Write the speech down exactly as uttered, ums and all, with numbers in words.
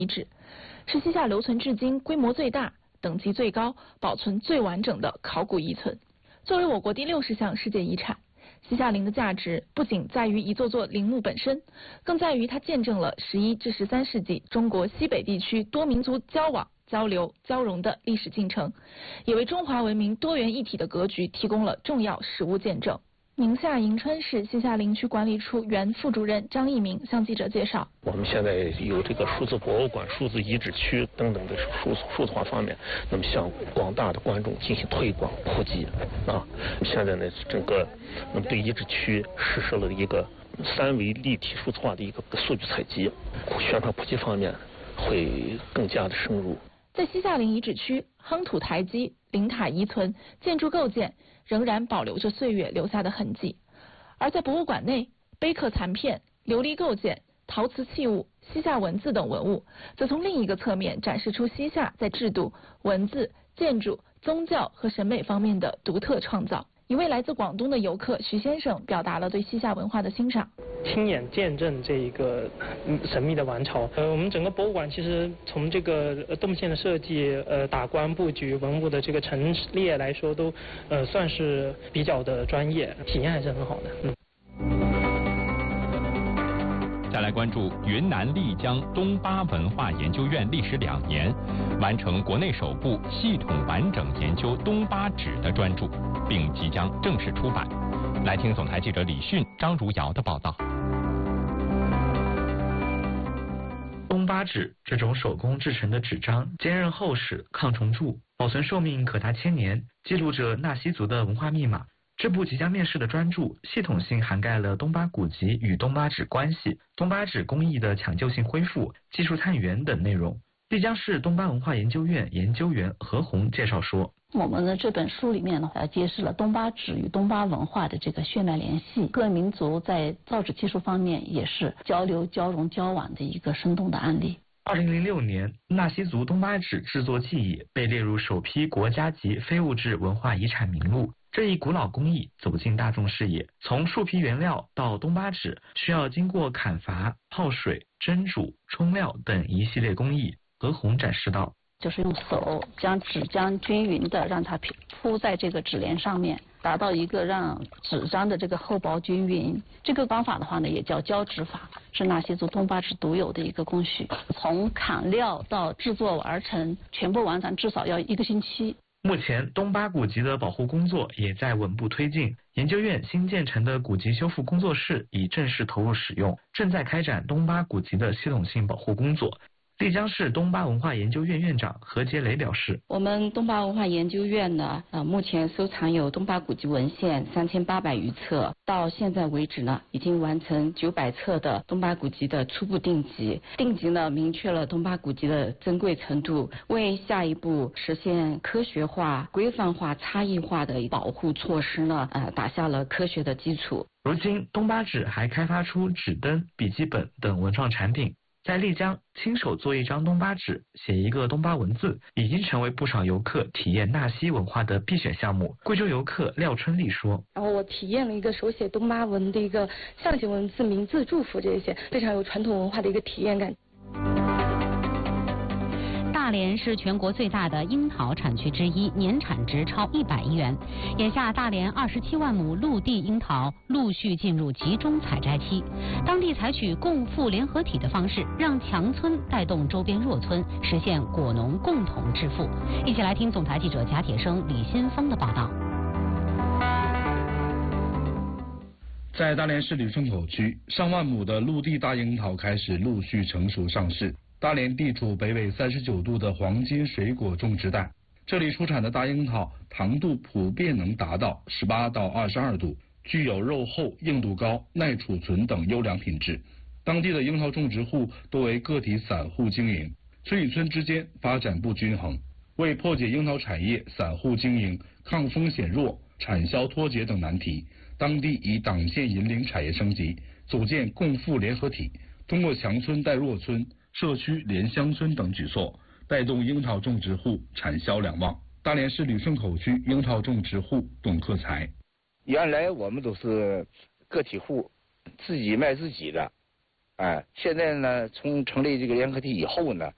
遗址，是西夏留存至今规模最大、等级最高、保存最完整的考古遗存。作为我国第六十项世界遗产，西夏陵的价值不仅在于一座座陵墓本身，更在于它见证了十一至十三世纪中国西北地区多民族交往、交流、交融的历史进程，也为中华文明多元一体的格局提供了重要实物见证。宁夏银川市西夏陵区管理处原副主任张一鸣向记者介绍， 我们现在有这个数字博物馆、数字遗址区等等的数数字化方面，那么向广大的观众进行推广普及啊。现在呢，整个那么对遗址区实施了一个三维立体数字化的一个数据采集，宣传普及方面会更加的深入。 在西夏陵遗址区，夯土台基、陵塔遗存、建筑构件仍然保留着岁月留下的痕迹，而在博物馆内，碑刻残片、琉璃构件、陶瓷器物、西夏文字等文物，则从另一个侧面展示出西夏在制度、文字、建筑、宗教和审美方面的独特创造。一位来自广东的游客徐先生表达了对西夏文化的欣赏， 亲眼见证这一个神秘的王朝。呃，我们整个博物馆其实从这个动线的设计、呃打光布局、文物的这个陈列来说，都呃算是比较的专业，体验还是很好的。嗯。 再来关注云南丽江东巴文化研究院历时两年，完成国内首部系统完整研究东巴纸的专著，并即将正式出版。来听总台记者李迅、张如瑶的报道。 东巴纸这种手工制成的纸张，坚韧厚实、抗虫蛀，保存寿命可达千年，记录着纳西族的文化密码。这部即将面世的专著，系统性涵盖了东巴古籍与东巴纸关系、东巴纸工艺的抢救性恢复、技术探源等内容。丽江市东巴文化研究院研究员何红介绍说， 我们的这本书里面呢，呃，揭示了东巴纸与东巴文化的这个血脉联系，各民族在造纸技术方面也是交流、交融、交往的一个生动的案例。 二零零六年，纳西族东巴纸制作技艺被列入首批国家级非物质文化遗产名录。这一古老工艺走进大众视野，从树皮原料到东巴纸，需要经过砍伐、泡水、蒸煮、冲料等一系列工艺。何红展示道， 就是用手将纸浆均匀的让它铺在这个纸帘上面，达到一个让纸张的这个厚薄均匀。这个方法的话呢，也叫交纸法，是纳西族东巴纸独有的一个工序。从砍料到制作完成，全部完成至少要一个星期。 目前，东巴古籍的保护工作也在稳步推进。研究院新建成的古籍修复工作室已正式投入使用，正在开展东巴古籍的系统性保护工作。丽江市东巴文化研究院院长何杰雷表示， 我们东巴文化研究院呢，呃，目前收藏有东巴古籍文献三千八百余册，到现在为止呢，已经完成九百册的东巴古籍的初步定级。定级呢，明确了东巴古籍的珍贵程度，为下一步实现科学化、规范化、差异化的保护措施呢，呃，打下了科学的基础。 如今，东巴纸还开发出纸灯、笔记本等文创产品。在丽江，亲手做一张东巴纸，写一个东巴文字，已经成为不少游客体验纳西文化的必选项目。贵州游客廖春丽说：“ 然后我体验了一个手写东巴文的一个象形文字、名字、祝福这些，非常有传统文化的一个体验感。” 大连是全国最大的樱桃产区之一，年产值超一百亿元。眼下，大连二十七万亩陆地樱桃陆续进入集中采摘期，当地采取共富联合体的方式，让强村带动周边弱村，实现果农共同致富。一起来听总台记者贾铁生、李新峰的报道。 在大连市旅顺口区，上万亩的陆地大樱桃开始陆续成熟上市。大连地处北纬三十九度的黄金水果种植带，这里出产的大樱桃糖度普遍能达到十八到二十二度，具有肉厚、硬度高、耐储存等优良品质。当地的樱桃种植户多为个体散户经营，村与村之间发展不均衡。为破解樱桃产业散户经营抗风险弱、产销脱节等难题，当地以党建引领产业升级，组建共富联合体，通过强村带弱村、社区连乡村等举措，带动樱桃种植户产销两旺。大连市旅顺口区樱桃种植户董克才： 原来我们都是个体户，自己卖自己的，哎，现在呢，从成立这个联合体以后呢，